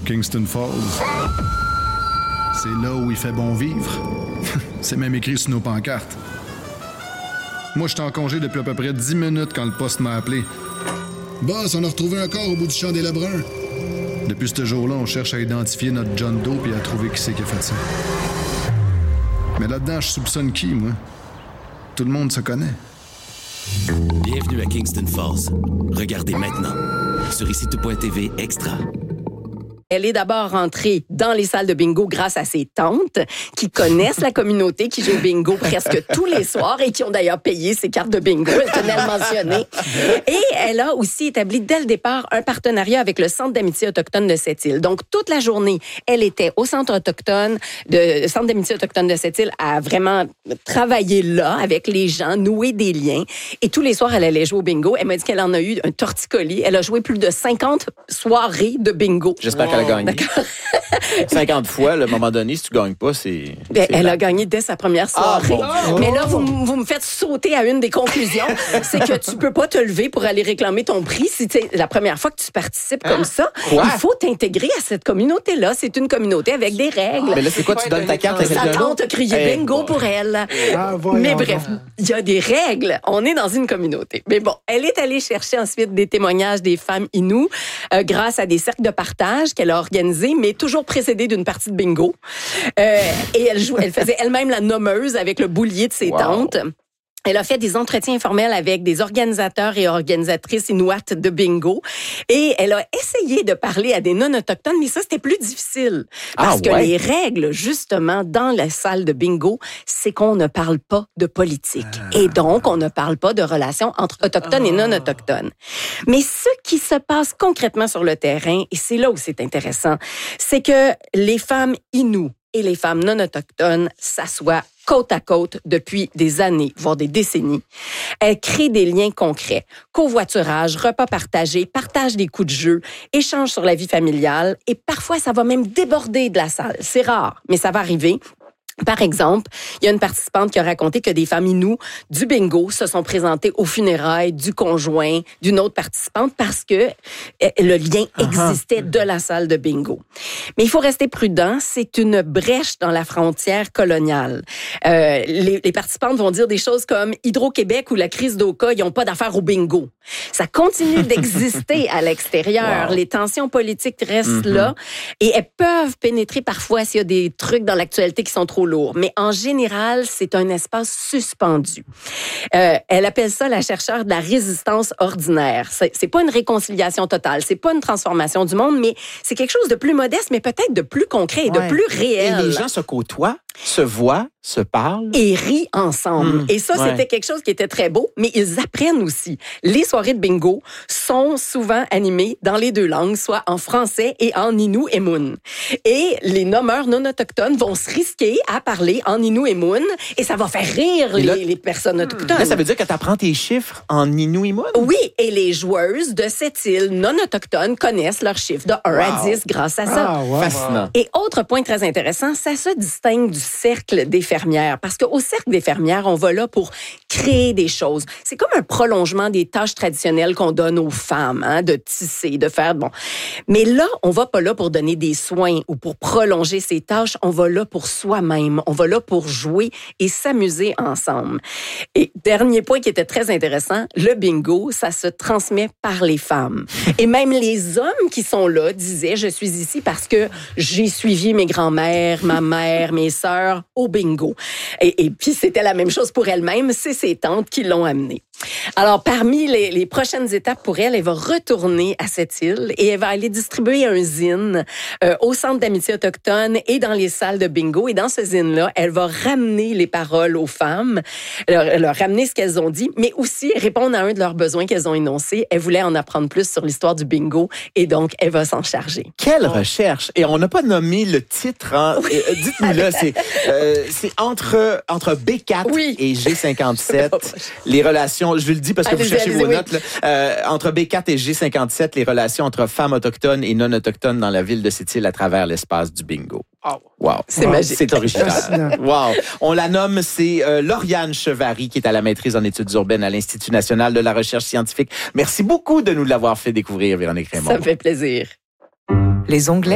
Kingston Falls. C'est là où il fait bon vivre. C'est même écrit sur nos pancartes. Moi, j'étais en congé depuis à peu près 10 minutes quand le poste m'a appelé. Boss, on a retrouvé un corps au bout du champ des Lebrun. Depuis ce jour-là, on cherche à identifier notre John Doe et à trouver qui c'est qui a fait ça. Mais là-dedans, je soupçonne qui, moi? Tout le monde se connaît. Bienvenue à Kingston Falls. Regardez maintenant sur ICITO.tv Extra. Elle est d'abord rentrée dans les salles de bingo grâce à ses tantes qui connaissent la communauté, qui joue au bingo presque tous les soirs et qui ont d'ailleurs payé ses cartes de bingo. Elle tenait à le mentionner. Et elle a aussi établi dès le départ un partenariat avec le Centre d'amitié autochtone de Sept-Îles. Donc, toute la journée, elle était au Centre d'amitié autochtone de Sept-Îles à vraiment travailler là avec les gens, nouer des liens. Et tous les soirs, elle allait jouer au bingo. Elle m'a dit qu'elle en a eu un torticolis. Elle a joué plus de 50 soirées de bingo. J'espère qu'elle a gagné. 50 fois, à un moment donné, si tu gagnes pas, c'est elle a gagné dès sa première soirée. Mais là, vous me faites sauter à une des conclusions. C'est que tu peux pas te lever pour aller réclamer ton prix si c'est la première fois que tu participes comme ça. Quoi? Il faut t'intégrer à cette communauté-là. C'est une communauté avec des règles. Mais là, c'est quoi? Tu donnes ta carte à Sa quelqu'un tante a crié bingo pour elle. Mais bref, il y a des règles. On est dans une communauté. Mais bon, elle est allée chercher ensuite des témoignages des femmes Innu grâce à des cercles de partage qu'elle a organisés, mais toujours précédés d'une partie de bingo. Et elle faisait elle-même la nommeuse avec le boulier de ses tantes. Elle a fait des entretiens informels avec des organisateurs et organisatrices inuites de bingo. Et elle a essayé de parler à des non-autochtones, mais ça, c'était plus difficile. Parce que les règles, justement, dans la salle de bingo, c'est qu'on ne parle pas de politique. Et donc, on ne parle pas de relations entre autochtones et non-autochtones. Mais ce qui se passe concrètement sur le terrain, et c'est là où c'est intéressant, c'est que les femmes Innu et les femmes non-autochtones s'assoient côte à côte depuis des années, voire des décennies. Elles créent des liens concrets. Covoiturage, repas partagés, partage des coups de jeu, échange sur la vie familiale et parfois ça va même déborder de la salle. C'est rare, mais ça va arriver. Par exemple, il y a une participante qui a raconté que des femmes Innu du bingo se sont présentées aux funérailles du conjoint d'une autre participante parce que le lien existait de la salle de bingo. Mais il faut rester prudent, c'est une brèche dans la frontière coloniale. Les participantes vont dire des choses comme Hydro-Québec ou la crise d'Oka, ils n'ont pas d'affaires au bingo. Ça continue d'exister à l'extérieur. Les tensions politiques restent là et elles peuvent pénétrer parfois s'il y a des trucs dans l'actualité qui sont trop lourd. Mais en général, c'est un espace suspendu. Elle appelle ça la chercheure de la résistance ordinaire. C'est pas une réconciliation totale, c'est pas une transformation du monde, mais c'est quelque chose de plus modeste, mais peut-être de plus concret et de plus réel. Et les gens se côtoient, se voient, se parlent. Et rient ensemble. Et ça, c'était quelque chose qui était très beau, mais ils apprennent aussi. Les soirées de bingo sont souvent animées dans les deux langues, soit en français et en Innu et Mun. Et les nommeurs non autochtones vont se risquer à parler en Innu et Mun, et ça va faire rire les personnes autochtones. Là, ça veut dire que tu apprends tes chiffres en Innu et Mun? Oui, et les joueuses de cette île non autochtones connaissent leurs chiffres de 1 à 10 grâce à ça. Fascinant. Et autre point très intéressant, ça se distingue du cercle des fermières. Parce qu'au cercle des fermières, on va là pour créer des choses. C'est comme un prolongement des tâches traditionnelles qu'on donne aux femmes, de tisser, de faire, Mais là, on va pas là pour donner des soins ou pour prolonger ces tâches. On va là pour soi-même. On va là pour jouer et s'amuser ensemble. Et dernier point qui était très intéressant, le bingo, ça se transmet par les femmes. Et même les hommes qui sont là disaient, je suis ici parce que j'ai suivi mes grands-mères, ma mère, mes sœurs au bingo. Et puis, c'était la même chose pour elle-même. C'est ses tantes qui l'ont amenée. Alors, parmi les prochaines étapes pour elle, elle va retourner à cette île et elle va aller distribuer un zine au Centre d'amitié autochtone et dans les salles de bingo. Et dans ce zine-là, elle va ramener les paroles aux femmes, leur ramener ce qu'elles ont dit, mais aussi répondre à un de leurs besoins qu'elles ont énoncés. Elle voulait en apprendre plus sur l'histoire du bingo et donc, elle va s'en charger. Quelle recherche! Et on n'a pas nommé le titre. Dites-nous là, c'est entre B4 et G57, les relations, je vous le dis parce que vous cherchez vos notes, là, entre B4 et G57, les relations entre femmes autochtones et non autochtones dans la ville de Sept-Îles à travers l'espace du bingo. Wow. C'est magique. C'est original. Wow. On la nomme, c'est Lauriane Chevary, qui est à la maîtrise en études urbaines à l'Institut national de la recherche scientifique. Merci beaucoup de nous l'avoir fait découvrir, Véronique Raymond. Ça me fait plaisir. Les onglets